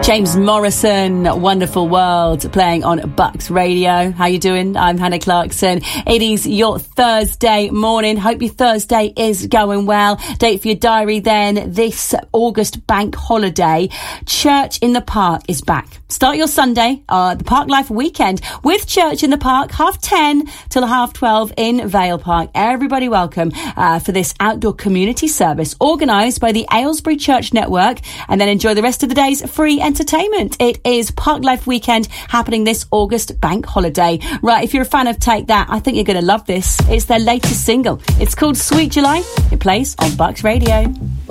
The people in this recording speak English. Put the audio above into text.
James Morrison, Wonderful World, playing on Bucks Radio. How you doing? I'm Hannah Clarkson. It is your Thursday morning. Hope your Thursday is going well. Date for your diary then, this August bank holiday. Church in the Park is back. Start your Sunday, the Park Life weekend with Church in the Park, 10:30 till 12:30 in Vale Park. Everybody welcome for this outdoor community service organised by the Aylesbury Church Network, and then enjoy the rest of the day's free entertainment. It is Park Life weekend happening this August bank holiday. Right, if you're a fan of Take That, I think you're going to love this. It's their latest single. It's called Sweet July. It plays on Bucks Radio.